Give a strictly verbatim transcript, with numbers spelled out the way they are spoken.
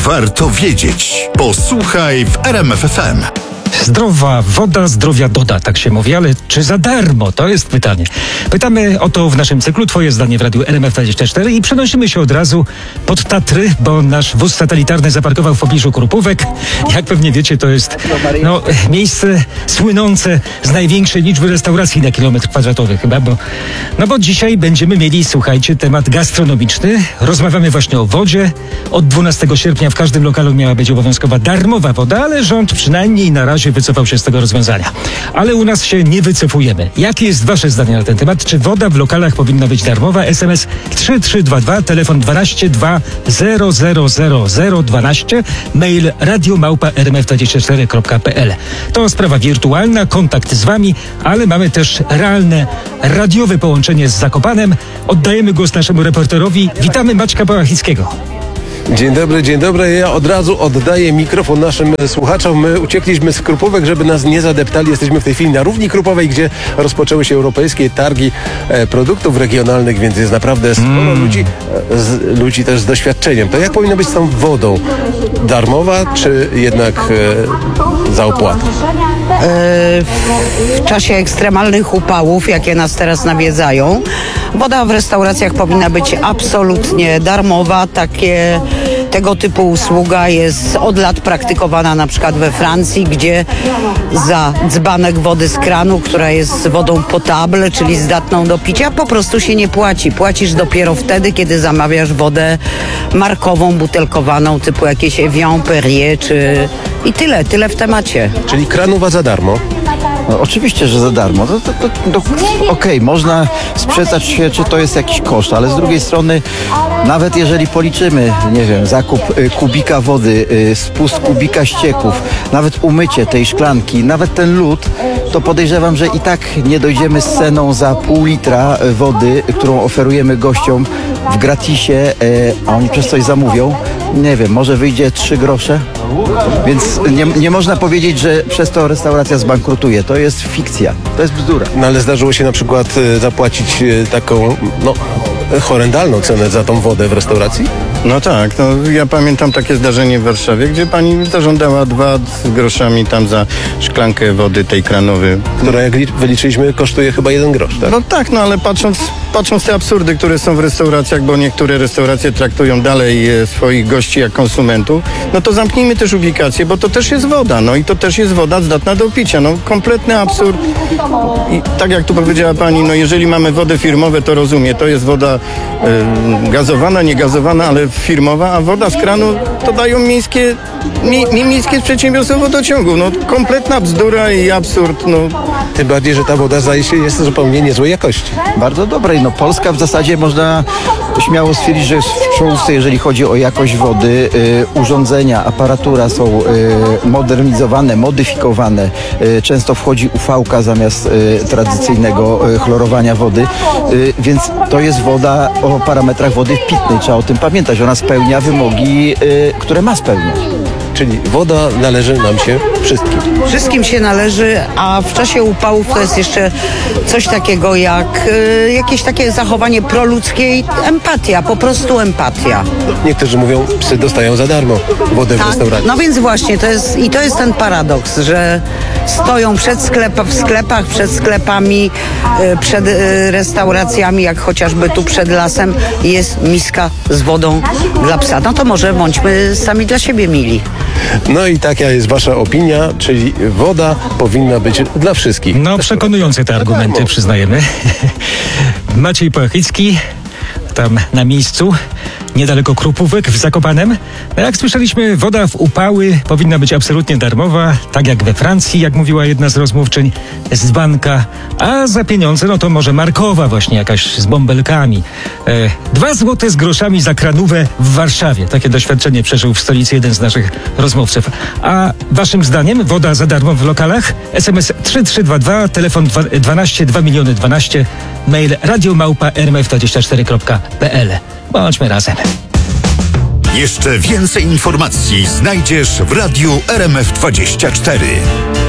warto wiedzieć. Posłuchaj w R M F F M. Zdrowa woda zdrowia doda, tak się mówi, ale czy za darmo? To jest pytanie. Pytamy o to w naszym cyklu Twoje zdanie w Radiu R M F dwadzieścia cztery i przenosimy się od razu pod Tatry, bo nasz wóz satelitarny zaparkował w pobliżu Krupówek. Jak pewnie wiecie, to jest no, miejsce słynące z największej liczby restauracji na kilometr kwadratowy chyba, bo, no bo dzisiaj będziemy mieli, słuchajcie, temat gastronomiczny. Rozmawiamy właśnie o wodzie. Od dwunastego sierpnia w każdym lokalu miała być obowiązkowa darmowa woda, ale rząd przynajmniej na razie wycofał się z tego rozwiązania. Ale u nas się nie wycofujemy. Jakie jest wasze zdanie na ten temat? Czy woda w lokalach powinna być darmowa? S M S trzy trzy dwa dwa, telefon dwanaście dwa zero zero zero zero dwanaście, mail radio małpa r m f dwadzieścia cztery kropka p l. To sprawa wirtualna, kontakt z wami, ale mamy też realne radiowe połączenie z Zakopanem. Oddajemy głos naszemu reporterowi. Witamy Maćka Pałachickiego. Dzień dobry, dzień dobry. Ja od razu oddaję mikrofon naszym słuchaczom. My uciekliśmy z Krupówek, żeby nas nie zadeptali. Jesteśmy w tej chwili na Równi Krupowej, gdzie rozpoczęły się europejskie targi e, produktów regionalnych, więc jest naprawdę sporo mm. ludzi, e, z, ludzi też z doświadczeniem. To jak powinno być z tą wodą? Darmowa, czy jednak e, za opłatę? W czasie ekstremalnych upałów, jakie nas teraz nawiedzają, woda w restauracjach powinna być absolutnie darmowa. Takie, tego typu usługa jest od lat praktykowana na przykład we Francji, gdzie za dzbanek wody z kranu, która jest wodą potable, czyli zdatną do picia, po prostu się nie płaci. Płacisz dopiero wtedy, kiedy zamawiasz wodę markową, butelkowaną, typu jakieś Evian, Perrier, czy... I tyle, tyle w temacie. Czyli kranowa za darmo? No, oczywiście, że za darmo. To, to, to, to, Okej, okay, można sprzeczać się, czy to jest jakiś koszt, ale z drugiej strony, nawet jeżeli policzymy, nie wiem, zakup y, kubika wody, y, spust kubika ścieków, nawet umycie tej szklanki, nawet ten lód, to podejrzewam, że i tak nie dojdziemy z ceną za pół litra wody, którą oferujemy gościom w gratisie, y, a oni przez coś zamówią. Nie wiem, może wyjdzie trzy grosze? Więc nie, nie można powiedzieć, że przez to restauracja zbankrutuje. To jest fikcja, to jest bzdura. No ale zdarzyło się na przykład e, zapłacić e, taką, no, horrendalną cenę za tą wodę w restauracji? No tak, no ja pamiętam takie zdarzenie w Warszawie, gdzie pani zażądała dwa z groszami tam za szklankę wody tej kranowej. Która, jak wyliczyliśmy, kosztuje chyba jeden grosz, tak? No tak, no ale patrząc, patrząc te absurdy, które są w restauracjach, bo niektóre restauracje traktują dalej e, swoich gości jak konsumentów, no to zamknijmy też ubikację, bo to też jest woda, no i to też jest woda zdatna do picia, no kompletny absurd. I tak jak tu powiedziała pani, no jeżeli mamy wodę firmową, to rozumiem, to jest woda e, gazowana, niegazowana, ale firmowa, a woda z kranu to dają miejskie, mi, miejskie przedsiębiorstwo wodociągu. No kompletna bzdura i absurd. No. Tym bardziej, że ta woda zdaje się jest zupełnie niezłej jakości. Bardzo dobrej. No Polska w zasadzie można śmiało stwierdzić, że jest w czołówce, jeżeli chodzi o jakość wody. Y, urządzenia, aparatura są y, modernizowane, modyfikowane. Y, często wchodzi U V-ka zamiast y, tradycyjnego y, chlorowania wody. Y, więc to jest woda o parametrach wody pitnej. Trzeba o tym pamiętać. Ona spełnia wymogi, y, które ma spełniać. Czyli woda należy nam się wszystkim. Wszystkim się należy, a w czasie upałów to jest jeszcze coś takiego jak y, jakieś takie zachowanie proludzkie i empatia, po prostu empatia. Niektórzy mówią, psy dostają za darmo wodę Tak, w restauracji. no więc właśnie, to jest, i to jest ten paradoks, że stoją przed sklepa, w sklepach, przed sklepami, y, przed y, restauracjami, jak chociażby tu przed lasem, jest miska z wodą dla psa. No to może bądźmy sami dla siebie mili. No i taka jest wasza opinia, czyli woda powinna być dla wszystkich. No przekonujące te argumenty, przyznajemy. Maciej Pałachicki, tam na miejscu, niedaleko Krupówek w Zakopanem. No jak słyszeliśmy, woda w upały powinna być absolutnie darmowa, tak jak we Francji, jak mówiła jedna z rozmówczyń, z dzbanka, a za pieniądze, no to może markowa właśnie jakaś z bąbelkami. E, dwa złote z groszami za kranówę w Warszawie. Takie doświadczenie przeżył w stolicy jeden z naszych rozmówców. A waszym zdaniem woda za darmo w lokalach? S M S trzy trzy dwa dwa, telefon dwanaście dwa miliony dwanaście, mail radio małpa r m f dwadzieścia cztery kropka p l. Bądźmy razem. Jeszcze więcej informacji znajdziesz w Radiu R M F dwadzieścia cztery.